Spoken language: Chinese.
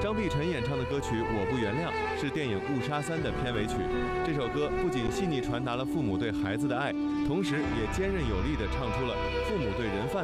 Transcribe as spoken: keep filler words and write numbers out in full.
张碧晨演唱的歌曲《我不原谅》是电影《误杀三》的片尾曲。这首歌不仅细腻传达了父母对孩子的爱，同时也坚韧有力地唱出了父母对人贩